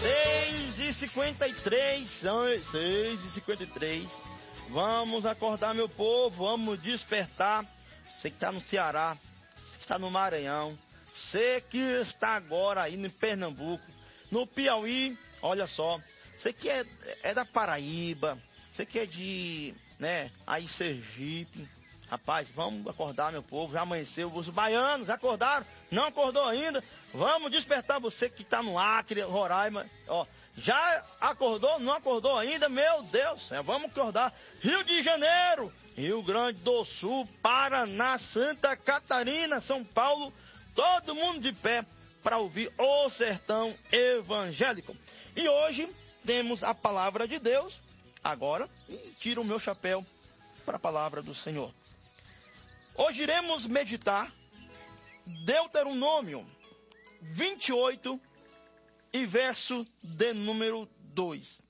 6h53, são 6h53. Vamos acordar, meu povo, vamos despertar. Você que está no Ceará, você que está no Maranhão, você que está agora aí no Pernambuco, no Piauí, olha só. Você que é da Paraíba, você que é de, aí Sergipe. Rapaz, vamos acordar, meu povo, já amanheceu. Os baianos acordaram? Não acordou ainda? Vamos despertar você que está no Acre, Roraima, ó. Já acordou? Não acordou ainda? Meu Deus, vamos acordar. Rio de Janeiro, Rio Grande do Sul, Paraná, Santa Catarina, São Paulo, todo mundo de pé para ouvir o Sertão Evangélico. E hoje temos a palavra de Deus, agora, e tiro o meu chapéu para a palavra do Senhor. Hoje iremos meditar Deuteronômio 28 e verso de número 2,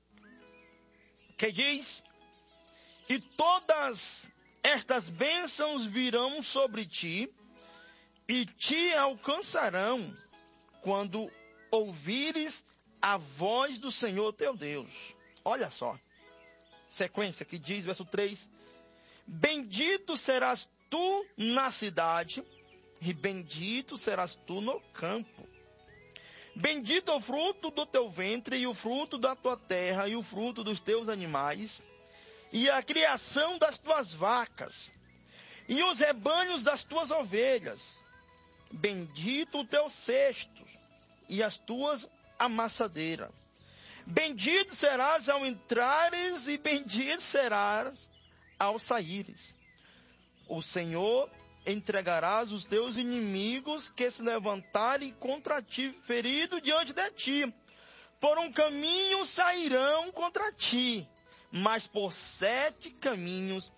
que diz: e todas estas bênçãos virão sobre ti e te alcançarão quando ouvires a voz do Senhor teu Deus. Olha só, sequência que diz, verso 3: bendito serás tu na cidade, e bendito serás tu no campo. Bendito é o fruto do teu ventre, e o fruto da tua terra, e o fruto dos teus animais, e a criação das tuas vacas, e os rebanhos das tuas ovelhas. Bendito o teu cesto, e as tuas amassadeiras. Bendito serás ao entrares, e bendito serás ao saíres. O Senhor entregarás os teus inimigos que se levantarem contra ti, ferido diante de ti. Por um caminho sairão contra ti, mas por 7 caminhos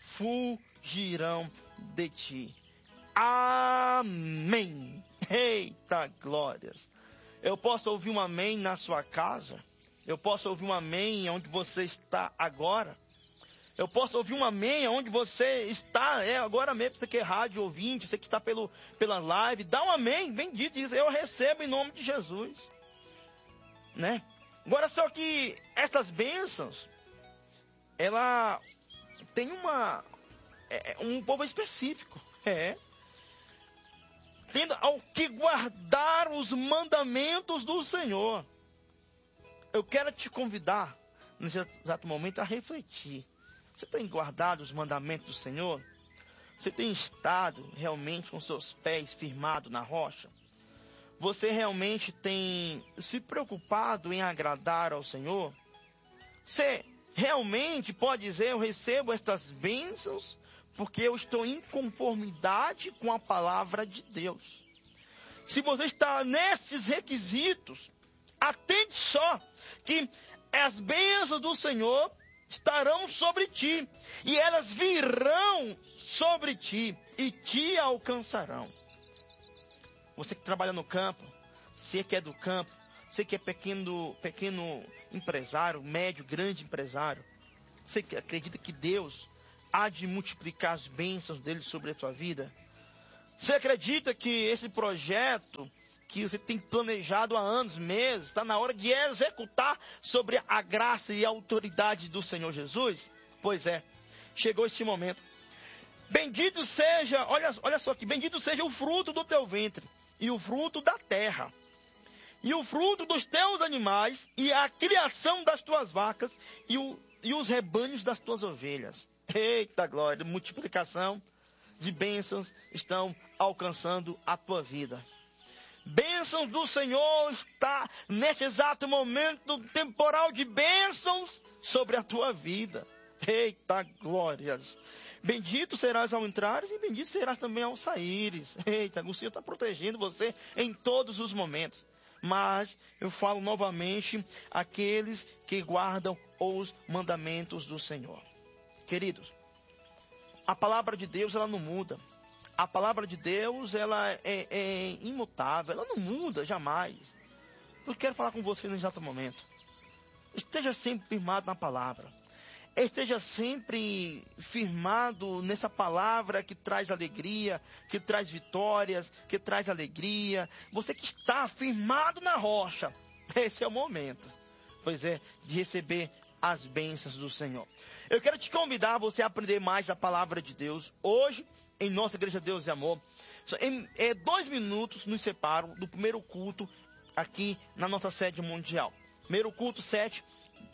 fugirão de ti. Amém. Eita glórias. Eu posso ouvir um amém na sua casa? Eu posso ouvir um amém onde você está agora? Eu posso ouvir um amém onde você está, agora mesmo, você que é rádio ouvinte, você que está pela live, dá um amém, bendito, diz, eu recebo em nome de Jesus, Agora só que essas bênçãos, ela tem um povo específico, tendo ao que guardar os mandamentos do Senhor. Eu quero te convidar, nesse exato momento, a refletir. Você tem guardado os mandamentos do Senhor? Você tem estado realmente com seus pés firmados na rocha? Você realmente tem se preocupado em agradar ao Senhor? Você realmente pode dizer, eu recebo estas bênçãos porque eu estou em conformidade com a palavra de Deus. Se você está nesses requisitos, atente só que as bênçãos do Senhor estarão sobre ti, e elas virão sobre ti, e te alcançarão. Você que trabalha no campo, você que é do campo, você que é pequeno empresário, médio, grande empresário, você que acredita que Deus há de multiplicar as bênçãos dele sobre a sua vida? Você acredita que esse projeto que você tem planejado há anos, meses, está na hora de executar sobre a graça e a autoridade do Senhor Jesus? Pois é, chegou este momento. Bendito seja, olha só aqui, bendito seja o fruto do teu ventre, e o fruto da terra, e o fruto dos teus animais, e a criação das tuas vacas, e os rebanhos das tuas ovelhas. Eita glória, multiplicação de bênçãos estão alcançando a tua vida. Bênçãos do Senhor está neste exato momento temporal de bênçãos sobre a tua vida. Eita glórias. Bendito serás ao entrares e bendito serás também ao saíres. Eita, o Senhor está protegendo você em todos os momentos. Mas eu falo novamente, aqueles que guardam os mandamentos do Senhor. Queridos, a palavra de Deus ela não muda. A palavra de Deus, ela é imutável, ela não muda jamais. Eu quero falar com você nesse exato momento. Esteja sempre firmado na palavra. Esteja sempre firmado nessa palavra que traz alegria, que traz vitórias, que traz alegria. Você que está firmado na rocha, esse é o momento, pois é, de receber as bênçãos do Senhor. Eu quero te convidar a você a aprender mais a palavra de Deus hoje em nossa Igreja Deus e Amor. 2 minutos nos separam do primeiro culto aqui na nossa sede mundial. Primeiro culto 7,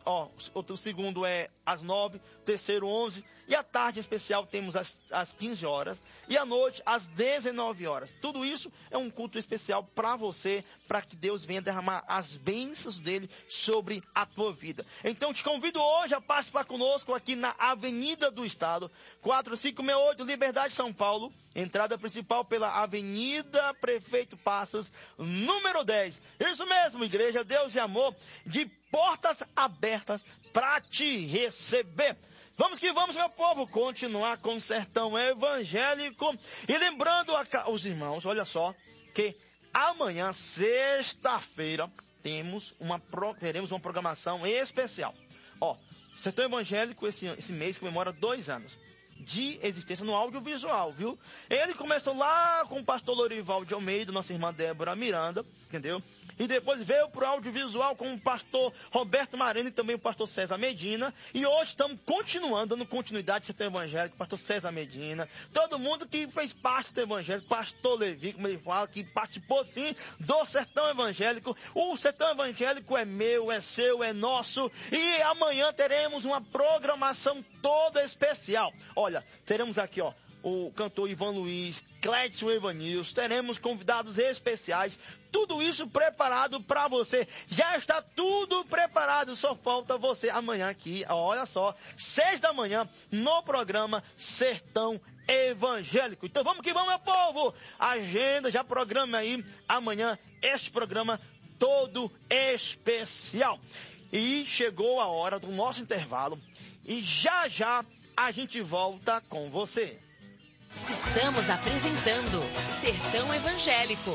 o segundo é às 9, terceiro 11, e à tarde em especial temos às 15 horas, e à noite às 19 horas. Tudo isso é um culto especial para você, para que Deus venha derramar as bênçãos dele sobre a tua vida. Então te convido hoje a participar conosco aqui na Avenida do Estado, 4568, Liberdade, São Paulo, entrada principal pela Avenida Prefeito Passos, número 10. Isso mesmo, Igreja Deus e Amor, de portas abertas para te receber. Vamos que vamos, meu povo, continuar com o sertão evangélico. E lembrando os irmãos, olha só, que amanhã, sexta-feira, teremos uma programação especial. O sertão evangélico esse mês comemora 2 anos de existência no audiovisual, viu? Ele começou lá com o pastor Lorival de Almeida, nossa irmã Débora Miranda, entendeu? E depois veio para o audiovisual com o pastor Roberto Marino e também o pastor César Medina. E hoje estamos continuando, dando continuidade ao sertão evangélico, pastor César Medina. Todo mundo que fez parte do evangélico, pastor Levi, como ele fala, que participou sim do sertão evangélico. O sertão evangélico é meu, é seu, é nosso. E amanhã teremos uma programação toda especial. Olha, teremos aqui, o cantor Ivan Luiz, Clécio Evanilson, teremos convidados especiais, tudo isso preparado para você. Já está tudo preparado, só falta você amanhã aqui, olha só, 6 da manhã, no programa Sertão Evangélico. Então vamos que vamos, meu povo! Agenda, já programa aí, amanhã, este programa todo especial. E chegou a hora do nosso intervalo, e já já a gente volta com você. Estamos apresentando Sertão Evangélico.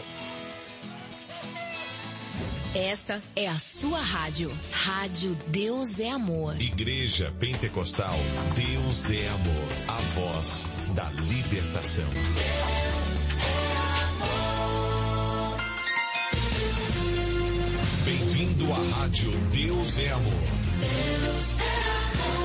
Esta é a sua rádio. Rádio Deus é Amor. Igreja Pentecostal Deus é Amor. A voz da libertação. Deus é amor. Bem-vindo à rádio Deus é Amor. Deus é amor.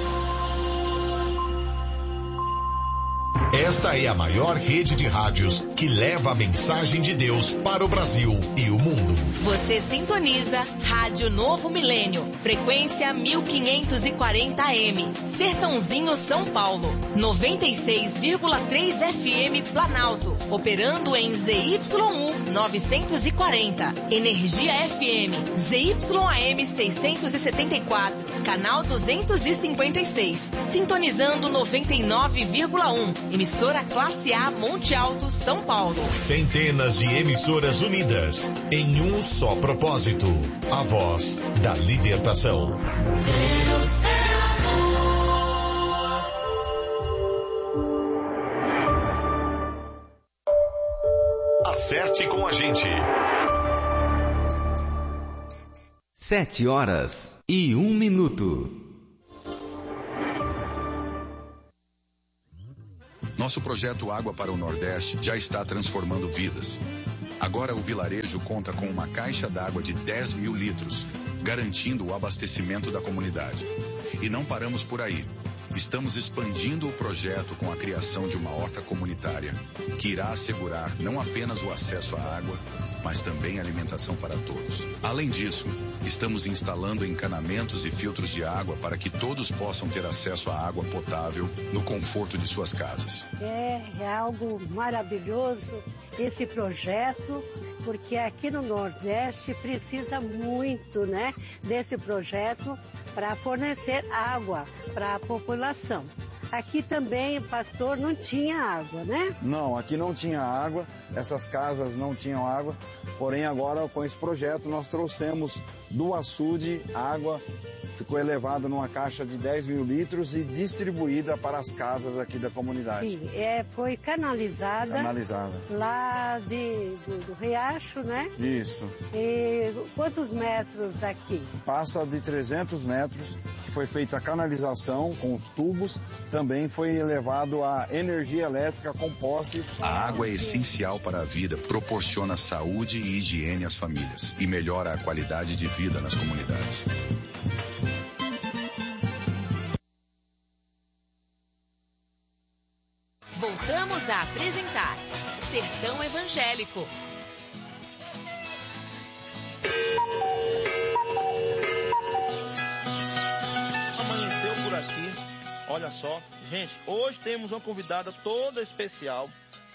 Esta é a maior rede de rádios que leva a mensagem de Deus para o Brasil e o mundo. Você sintoniza Rádio Novo Milênio, frequência 1540 AM, Sertãozinho, São Paulo, 96,3 FM Planalto, operando em ZYU 940, Energia FM, ZYAM 674, canal 256, sintonizando 99,1, emissora classe A Monte Alto, São Paulo. Centenas de emissoras unidas em um só propósito, a voz da libertação. Deus é amor. Acerte com a gente. 7h01. Nosso projeto Água para o Nordeste já está transformando vidas. Agora o vilarejo conta com uma caixa d'água de 10 mil litros, garantindo o abastecimento da comunidade. E não paramos por aí. Estamos expandindo o projeto com a criação de uma horta comunitária, que irá assegurar não apenas o acesso à água, mas também alimentação para todos. Além disso, estamos instalando encanamentos e filtros de água para que todos possam ter acesso à água potável no conforto de suas casas. É algo maravilhoso esse projeto, porque aqui no Nordeste precisa muito, desse projeto para fornecer água para a população. Aqui também, pastor, não tinha água, né? Não, aqui não tinha água, essas casas não tinham água, porém agora com esse projeto nós trouxemos do açude água, ficou elevada numa caixa de 10 mil litros e distribuída para as casas aqui da comunidade. Sim, foi canalizada. Lá do riacho, né? Isso. E quantos metros daqui? Passa de 300 metros, que foi feita a canalização com os tubos, também foi elevado a energia elétrica com postes. A água é essencial para a vida, proporciona saúde e higiene às famílias e melhora a qualidade de vida nas comunidades. Voltamos a apresentar Sertão Evangélico. Amanheceu por aqui. Olha só, gente, hoje temos uma convidada toda especial,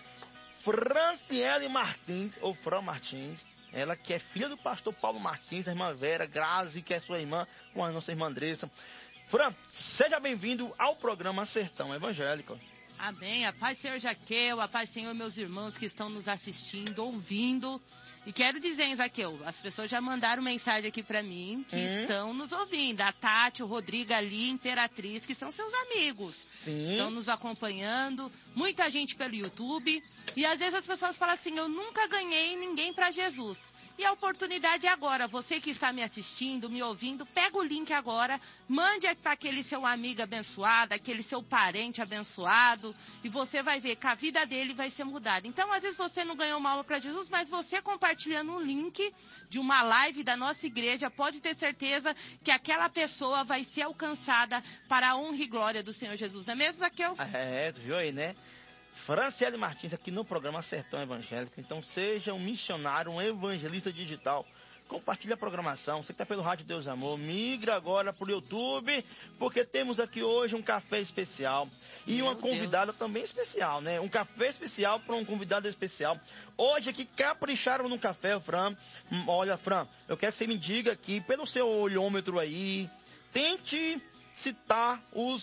Franciele Martins, ou Fran Martins, ela que é filha do pastor Paulo Martins, a irmã Vera, Grazi, que é sua irmã, com a nossa irmã Andressa. Fran, seja bem-vindo ao programa Sertão Evangélico. Amém, a paz Senhor Jaqueu, a paz Senhor meus irmãos que estão nos assistindo, ouvindo. E quero dizer, hein, Zaqueu, as pessoas já mandaram mensagem aqui pra mim que estão nos ouvindo. A Tati, o Rodrigo ali, Imperatriz, que são seus amigos. Sim. Estão nos acompanhando, muita gente pelo YouTube. E às vezes as pessoas falam assim, eu nunca ganhei ninguém pra Jesus. E a oportunidade é agora. Você que está me assistindo, me ouvindo, pega o link agora, mande para aquele seu amigo abençoado, aquele seu parente abençoado, e você vai ver que a vida dele vai ser mudada. Então, às vezes você não ganhou uma alma para Jesus, mas você compartilhando um link de uma live da nossa igreja, pode ter certeza que aquela pessoa vai ser alcançada para a honra e glória do Senhor Jesus. Não é mesmo, Zaqueu? Tu viu aí, né? Franciele Martins aqui no programa Sertão Evangélico. Então seja um missionário, um evangelista digital. Compartilhe a programação. Você que está pelo Rádio Deus Amor, migra agora para o YouTube, porque temos aqui hoje um café especial e uma convidada também especial, né? Um café especial para um convidado especial. Hoje aqui capricharam no café, Fran. Olha, Fran, eu quero que você me diga aqui, pelo seu olhômetro aí, tente citar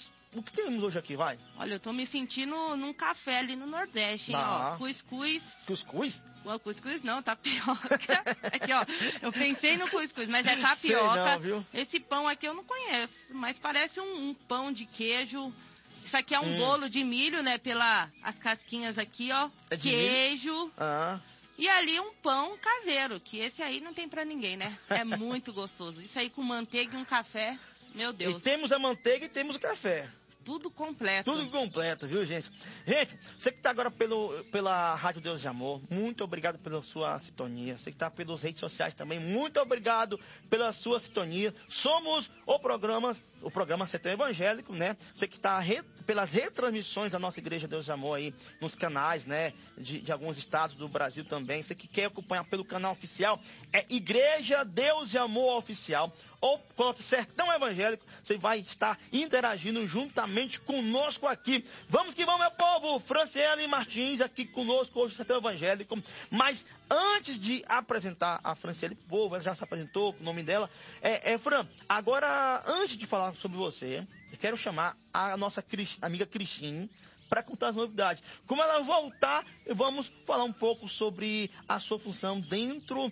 o que temos hoje aqui, vai? Olha, eu tô me sentindo num café ali no Nordeste, hein, ó. Cuscuz. Cuscuz? Cuscuz não, tapioca. Aqui, ó, eu pensei no cuscuz, mas é tapioca. Sei não, viu? Esse pão aqui eu não conheço, mas parece um pão de queijo. Isso aqui é um bolo de milho, né, as casquinhas aqui, ó. É de queijo. Milho? Ah. E ali um pão caseiro, que esse aí não tem pra ninguém, né? É muito gostoso. Isso aí com manteiga e um café, meu Deus. E temos a manteiga e temos o café. Tudo completo. Tudo completo, viu, gente? Gente, você que está agora pela Rádio Deus de Amor, muito obrigado pela sua sintonia. Você que está pelas redes sociais também, muito obrigado pela sua sintonia. Somos o programa Sertão Evangélico, né? Você que está pelas retransmissões da nossa Igreja Deus de Amor aí, nos canais, né? De alguns estados do Brasil também. Você que quer acompanhar pelo canal oficial, é Igreja Deus de Amor Oficial. Ou coloque Sertão Evangélico, você vai estar interagindo juntamente conosco aqui. Vamos que vamos, meu povo! Franciele Martins aqui conosco hoje no Sertão Evangélico. Mas antes de apresentar a Franciele, o povo, ela já se apresentou, o nome dela. Fran, agora, antes de falar sobre você, eu quero chamar a nossa amiga Cristine para contar as novidades. Como ela voltar, vamos falar um pouco sobre a sua função dentro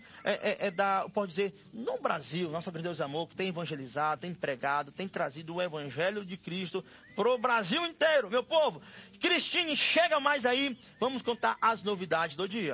pode dizer, no Brasil, nossa Deus Amor, que tem evangelizado, tem pregado, tem trazido o Evangelho de Cristo pro Brasil inteiro, meu povo. Cristine, chega mais aí, vamos contar as novidades do dia.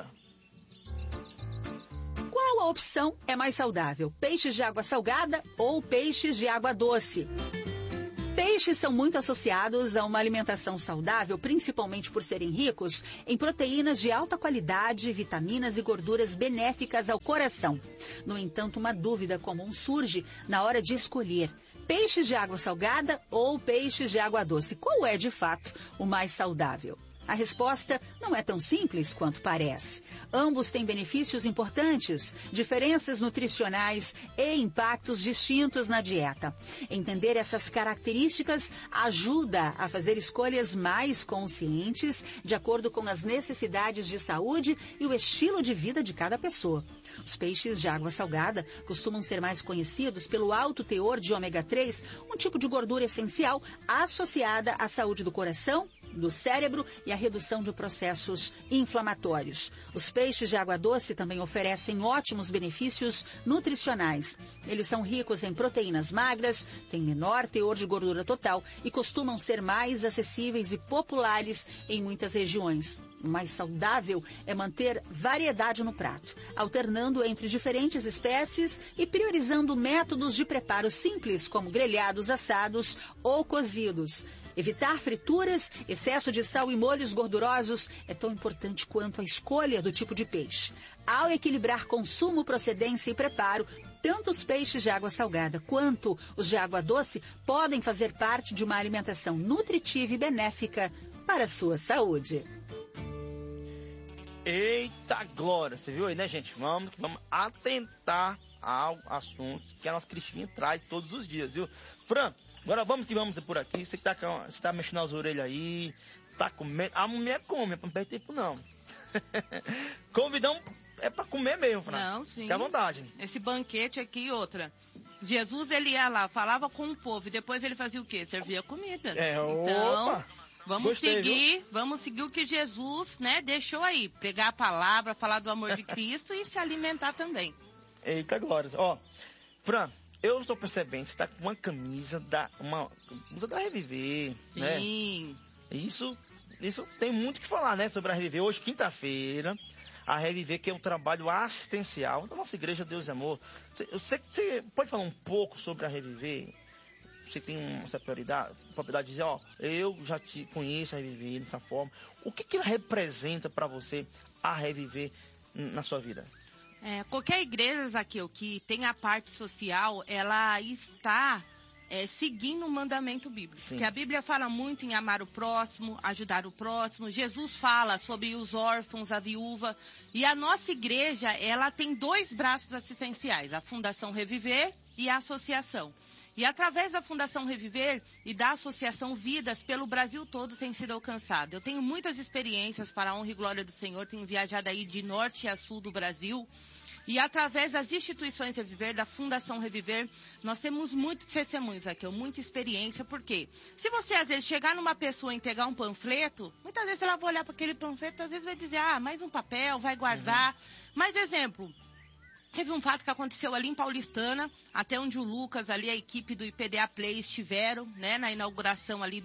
Qual a opção é mais saudável? Peixes de água salgada ou peixes de água doce? Peixes são muito associados a uma alimentação saudável, principalmente por serem ricos em proteínas de alta qualidade, vitaminas e gorduras benéficas ao coração. No entanto, uma dúvida comum surge na hora de escolher peixes de água salgada ou peixes de água doce. Qual é, de fato, o mais saudável? A resposta não é tão simples quanto parece. Ambos têm benefícios importantes, diferenças nutricionais e impactos distintos na dieta. Entender essas características ajuda a fazer escolhas mais conscientes, de acordo com as necessidades de saúde e o estilo de vida de cada pessoa. Os peixes de água salgada costumam ser mais conhecidos pelo alto teor de ômega 3, um tipo de gordura essencial associada à saúde do coração, do cérebro e a redução de processos inflamatórios. Os peixes de água doce também oferecem ótimos benefícios nutricionais. Eles são ricos em proteínas magras, têm menor teor de gordura total e costumam ser mais acessíveis e populares em muitas regiões. O mais saudável é manter variedade no prato, alternando entre diferentes espécies e priorizando métodos de preparo simples, como grelhados, assados ou cozidos. Evitar frituras, excesso de sal e molhos gordurosos é tão importante quanto a escolha do tipo de peixe. Ao equilibrar consumo, procedência e preparo, tanto os peixes de água salgada quanto os de água doce podem fazer parte de uma alimentação nutritiva e benéfica para a sua saúde. Eita glória, você viu aí, né, gente? Vamos atentar ao assunto que a nossa Cristina traz todos os dias, viu? Fran, agora vamos por aqui. Você que tá mexendo as orelhas aí, tá comendo. A mulher come, não perde tempo não. Convidão é pra comer mesmo, Fran. Não, sim. Fica à vontade. Esse banquete aqui, outra. Jesus, ele ia lá, falava com o povo, e depois ele fazia o quê? Servia comida. Então, opa. Vamos seguir o que Jesus, né, deixou aí. Pegar a palavra, falar do amor de Cristo e se alimentar também. Eita glória. Ó, Fran, eu estou percebendo que você tá com uma camisa da Reviver, né? Sim. Isso tem muito o que falar, né, sobre a Reviver. Hoje, quinta-feira, a Reviver, que é um trabalho assistencial da nossa igreja Deus e Amor. Você pode falar um pouco sobre a Reviver? Você tem essa propriedade de dizer, ó, eu já te conheço a Reviver dessa forma. O que ela representa para você, a Reviver, na sua vida? Qualquer igreja, Zaqueu, que tem a parte social, ela está seguindo o mandamento bíblico. Sim. Porque a Bíblia fala muito em amar o próximo, ajudar o próximo. Jesus fala sobre os órfãos, a viúva. E a nossa igreja, ela tem 2 braços assistenciais, a Fundação Reviver e a Associação. E através da Fundação Reviver e da Associação Vidas, pelo Brasil todo tem sido alcançado. Eu tenho muitas experiências para a honra e glória do Senhor, tenho viajado aí de norte a sul do Brasil. E através das instituições Reviver, da Fundação Reviver, nós temos muitos testemunhos aqui, muita experiência, porque se você às vezes chegar numa pessoa e entregar um panfleto, muitas vezes ela vai olhar para aquele panfleto, às vezes vai dizer, mais um papel, vai guardar. Mais exemplo, teve um fato que aconteceu ali em Paulistana, até onde o Lucas, ali a equipe do IPDA Play estiveram, né, na inauguração ali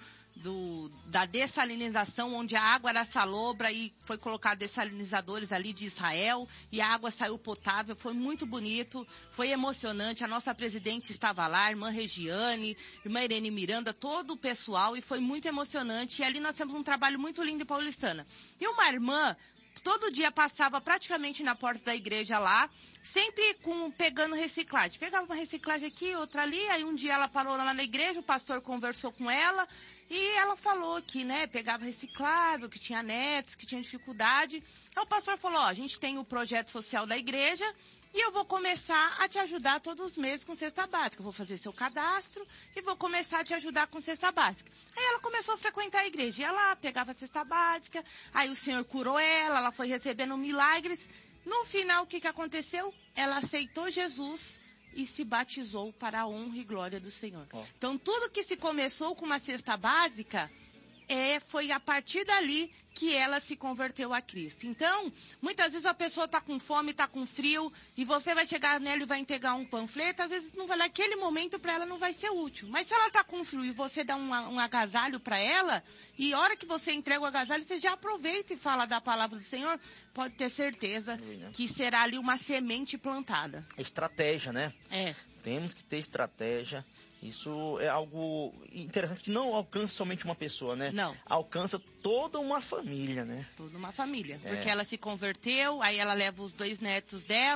da dessalinização, onde a água era salobra e foi colocado dessalinizadores ali de Israel e a água saiu potável. Foi muito bonito, foi emocionante. A nossa presidente estava lá, a irmã Regiane, irmã Irene Miranda, todo o pessoal, e foi muito emocionante. E ali nós temos um trabalho muito lindo em Paulistana. E uma irmã todo dia passava praticamente na porta da igreja lá, sempre pegando reciclagem. Pegava uma reciclagem aqui, outra ali, aí um dia ela parou lá na igreja, o pastor conversou com ela e ela falou que, né, pegava reciclável, que tinha netos, que tinha dificuldade. Aí o pastor falou, a gente tem o projeto social da igreja e eu vou começar a te ajudar todos os meses com cesta básica. Eu vou fazer seu cadastro e vou começar a te ajudar com cesta básica. Aí ela começou a frequentar a igreja. Ia lá, pegava a cesta básica, aí o Senhor curou ela foi recebendo milagres. No final, o que aconteceu? Ela aceitou Jesus e se batizou para a honra e glória do Senhor. Então, tudo que se começou com uma cesta básica, foi a partir dali que ela se converteu a Cristo. Então, muitas vezes a pessoa está com fome, está com frio, e você vai chegar nela e vai entregar um panfleto, às vezes não vai, naquele momento para ela não vai ser útil. Mas se ela está com frio e você dá um agasalho para ela, e a hora que você entrega o agasalho, você já aproveita e fala da palavra do Senhor, pode ter certeza que será ali uma semente plantada. Estratégia, né? É. Temos que ter estratégia. Isso é algo interessante, que não alcança somente uma pessoa, né? Não. Alcança toda uma família, né? Toda uma família. Porque ela se converteu, aí ela leva os 2 netos dela.